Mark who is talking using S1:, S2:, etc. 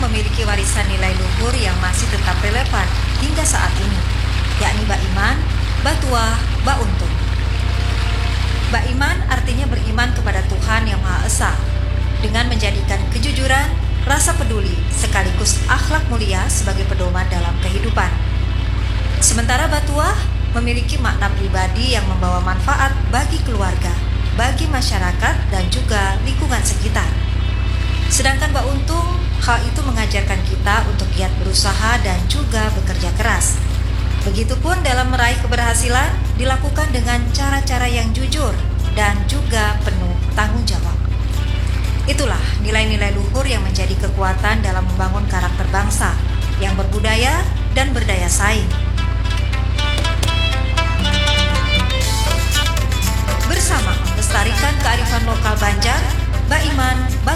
S1: memiliki warisan nilai luhur yang masih tetap relevan hingga saat ini, yakni Baiman, Batuah, Bauntung. Baiman artinya beriman kepada Tuhan Yang Maha Esa, dengan menjadikan kejujuran, rasa peduli, sekaligus akhlak mulia sebagai pedoman dalam kehidupan. Sementara Batuah memiliki makna pribadi yang membawa manfaat bagi keluarga, bagi masyarakat, dan juga lingkungan sekitar. Sedangkan Bauntung, hal itu mengajarkan kita untuk giat berusaha dan juga bekerja keras. Begitupun dalam meraih keberhasilan dilakukan dengan cara-cara yang jujur dan juga penuh tanggung jawab. Itulah nilai-nilai luhur yang menjadi kekuatan dalam membangun karakter bangsa yang berbudaya dan berdaya saing. Bersama melestarikan kearifan lokal Banjar, Baiman,